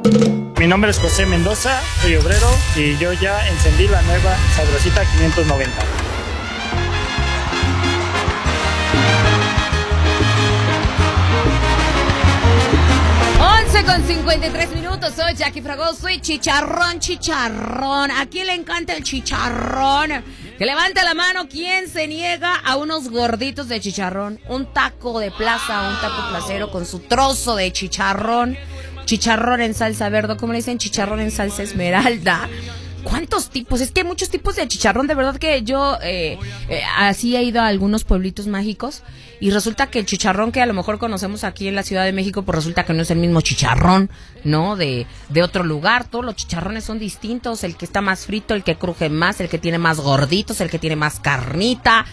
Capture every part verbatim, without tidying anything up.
Mi nombre es José Mendoza, soy obrero y yo ya encendí la nueva Sabrosita quinientos noventa. once con cincuenta y tres minutos, soy Jackie Fragoso y chicharrón, chicharrón. ¿A quién le encanta el chicharrón? Que levante la mano quien se niega a unos gorditos de chicharrón. Un taco de plaza, un taco placero con su trozo de chicharrón. Chicharrón en salsa verde, ¿cómo le dicen? Chicharrón en salsa esmeralda. ¿Cuántos tipos? Es que hay muchos tipos de chicharrón. De verdad que yo eh, eh, así he ido a algunos pueblitos mágicos y resulta que el chicharrón que a lo mejor conocemos aquí en la Ciudad de México, pues resulta que no es el mismo chicharrón, ¿no? De, de otro lugar. Todos los chicharrones son distintos. El que está más frito, el que cruje más, el que tiene más gorditos, el que tiene más carnita,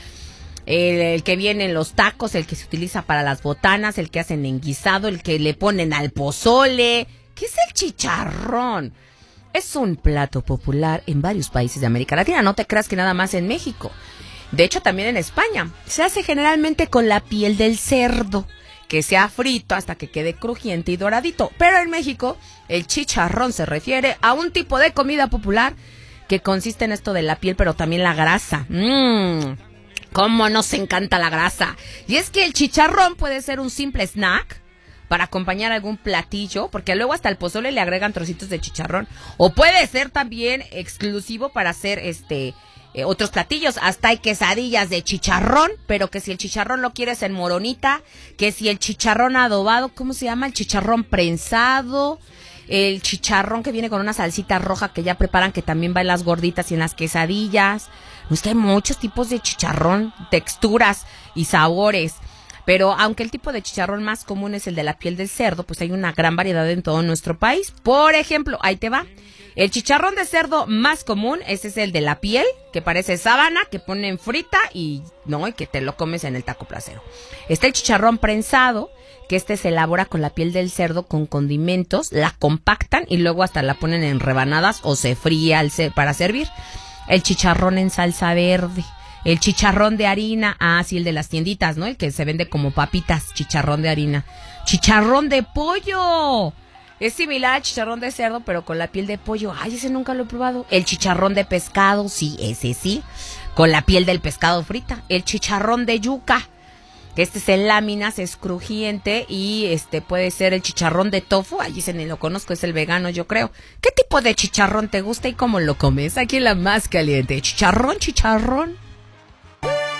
el, el que viene en los tacos, el que se utiliza para las botanas, el que hacen en guisado, el que le ponen al pozole. ¿Qué es el chicharrón? Es un plato popular en varios países de América Latina, no te creas que nada más en México. De hecho, también en España. Se hace generalmente con la piel del cerdo, que se ha frito hasta que quede crujiente y doradito. Pero en México, el chicharrón se refiere a un tipo de comida popular que consiste en esto de la piel, pero también la grasa. Mmm, cómo nos encanta la grasa. Y es que el chicharrón puede ser un simple snack para acompañar algún platillo, porque luego hasta el pozole le agregan trocitos de chicharrón, o puede ser también exclusivo para hacer este eh, otros platillos. Hasta hay quesadillas de chicharrón, pero que si el chicharrón lo quieres en moronita, que si el chicharrón adobado, ¿cómo se llama? El chicharrón prensado, el chicharrón que viene con una salsita roja que ya preparan, que también va en las gorditas y en las quesadillas. No, es que hay muchos tipos de chicharrón, texturas y sabores. Pero aunque el tipo de chicharrón más común es el de la piel del cerdo, pues hay una gran variedad en todo nuestro país. Por ejemplo, ahí te va. El chicharrón de cerdo más común, ese es el de la piel, que parece sábana, que ponen frita y no, y que te lo comes en el taco placero. Está el chicharrón prensado, que este se elabora con la piel del cerdo con condimentos, la compactan y luego hasta la ponen en rebanadas o se fríe al ce- para servir. El chicharrón en salsa verde. El chicharrón de harina, ah, sí, el de las tienditas, ¿no? El que se vende como papitas, chicharrón de harina. Chicharrón de pollo. Es similar al chicharrón de cerdo, pero con la piel de pollo. Ay, ese nunca lo he probado. El chicharrón de pescado, sí, ese sí, con la piel del pescado frita. El chicharrón de yuca, que este es en láminas, es crujiente y este puede ser el chicharrón de tofu. Ay, ese ni lo conozco, es el vegano, yo creo. ¿Qué tipo de chicharrón te gusta y cómo lo comes? Aquí la más caliente. Chicharrón, chicharrón.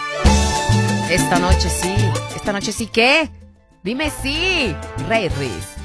Esta noche sí, esta noche sí, ¿qué? Dime sí, Rey Riz.